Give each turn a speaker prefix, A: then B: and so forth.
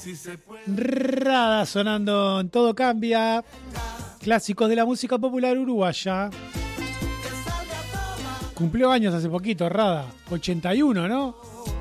A: Rada sonando en Todo Cambia. Clásicos de la música popular uruguaya. Cumplió años hace poquito, Rada. 81, ¿no?